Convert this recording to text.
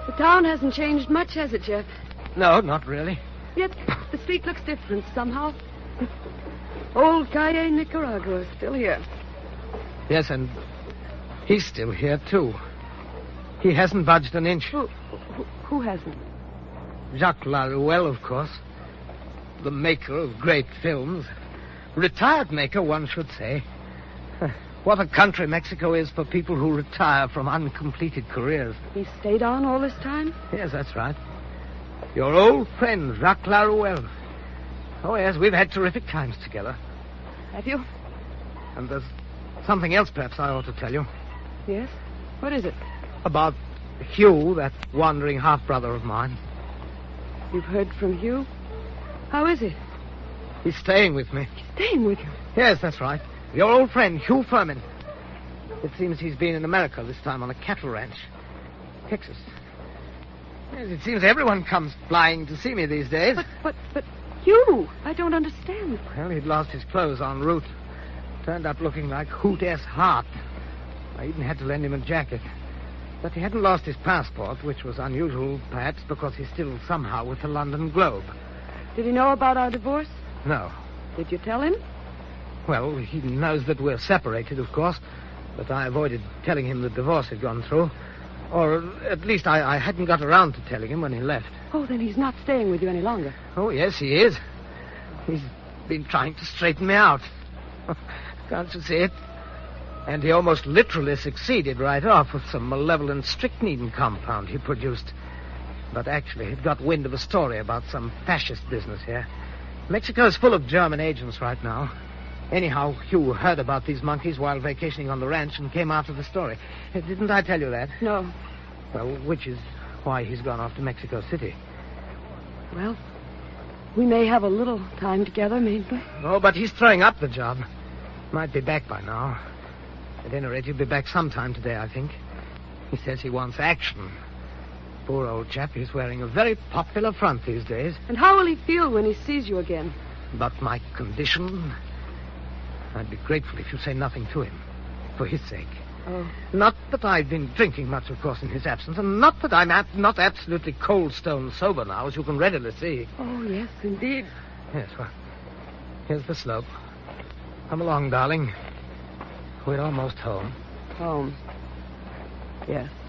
The town hasn't changed much, has it, Jeff? No, not really. Yet the street looks different somehow. Old Calle Nicaragua is still here. Yes, and he's still here, too. He hasn't budged an inch. Who hasn't? Jacques Laruelle, of course. The maker of great films. Retired maker, one should say. What a country Mexico is for people who retire from uncompleted careers. He stayed on all this time? Yes, that's right. Your old friend, Jacques Laruelle. Oh, yes, we've had terrific times together. Have you? And there's something else perhaps I ought to tell you. Yes? What is it? About Hugh, that wandering half-brother of mine. You've heard from Hugh? How is he? He's staying with me. Staying with you? Yes, that's right. Your old friend, Hugh Furman. It seems he's been in America this time on a cattle ranch. Texas. Yes, it seems everyone comes flying to see me these days. But Hugh, I don't understand. Well, he'd lost his clothes en route. Turned up looking like Hoot S. Hart. I even had to lend him a jacket. But he hadn't lost his passport, which was unusual, perhaps, because he's still somehow with the London Globe. Did he know about our divorce? No. Did you tell him? Well, he knows that we're separated, of course, but I avoided telling him the divorce had gone through. Or at least I hadn't got around to telling him when he left. Oh, then he's not staying with you any longer. Oh, yes, he is. He's been trying to straighten me out. Can't you see it? And he almost literally succeeded right off with some malevolent strychnine compound he produced. But actually, he'd got wind of a story about some fascist business here. Mexico's full of German agents right now. Anyhow, Hugh heard about these monkeys while vacationing on the ranch and came after the story. Didn't I tell you that? No. Well, which is why he's gone off to Mexico City. Well, we may have a little time together, mayn't we? Oh, but he's throwing up the job. Might be back by now. At any rate, he'll be back sometime today, I think. He says he wants action. Poor old chap, he's wearing a very popular front these days. And how will he feel when he sees you again? But my condition... I'd be grateful if you say nothing to him, for his sake. Oh. Not that I've been drinking much, of course, in his absence, and not that I'm not absolutely cold stone sober now, as you can readily see. Oh, yes, indeed. Yes, well, here's the slope. Come along, darling. We're almost home. Home. Yes.